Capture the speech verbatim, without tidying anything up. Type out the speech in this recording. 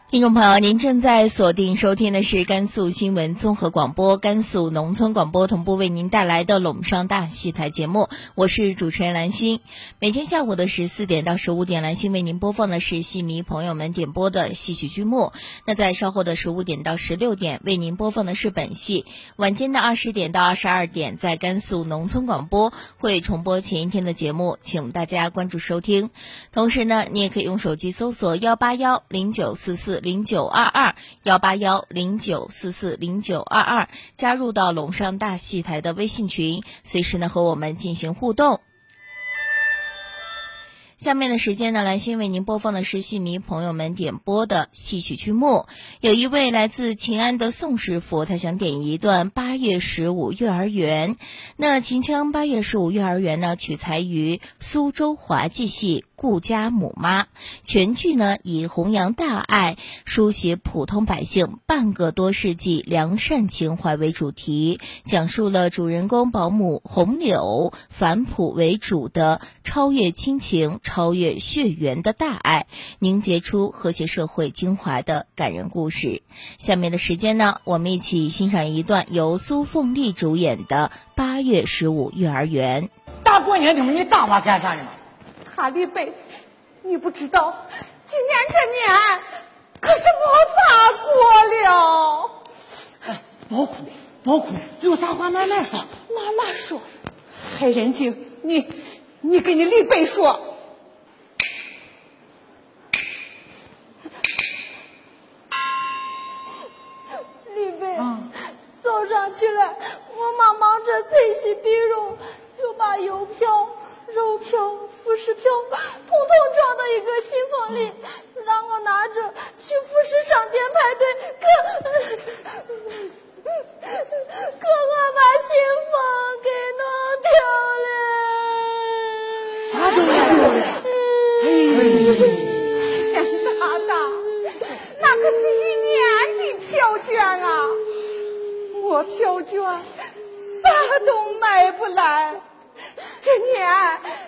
听众朋友，您正在锁定收听的是甘肃新闻综合广播、甘肃农村广播同步为您带来的陇上大戏台节目，我是主持人兰心。每天下午的十四点到十五点，兰心为您播放的是戏迷朋友们点播的戏曲剧目。那在稍后的十五点到十六点，为您播放的是本戏。晚间的二十点到二十二点，在甘肃农村广播会重播前一天的节目，请大家关注收听。同时呢，你也可以用手机搜索幺八幺零九四四零九二二幺八幺零九四四零九二二，加入到陇上大戏台的微信群，随时呢和我们进行互动。下面的时间呢，兰心为您播放的是戏迷朋友们点播的戏曲剧目。有一位来自秦安的宋师傅，他想点一段八月十五幼儿园。那秦腔八月十五幼儿园呢，取材于苏州滑稽戏《顾家母妈》，全剧呢以弘扬大爱、书写普通百姓半个多世纪良善情怀为主题，讲述了主人公保姆红柳返璞为主的超越亲情、超越血缘的大爱，凝结出和谐社会精华的感人故事。下面的时间呢，我们一起欣赏一段由苏凤丽主演的《八月十五幼儿园》。 大过年的你大妈干啥呢？ 哈利贝，你不知道，今年这年可是没法过了。 哎，别哭，别哭，有啥话慢慢说。 慢慢说。海人精，你你给你李贝说。李贝，嗯、早上起来，我妈忙着脆洗碧肉，就把邮票、肉票、副食票统统装到一个信封里，让我拿着去副食商店排队。可可我把信封给弄丢了。 啥都弄丢了？ 哎傻的，那可是一年的票券啊！我票券啥都买不来。这年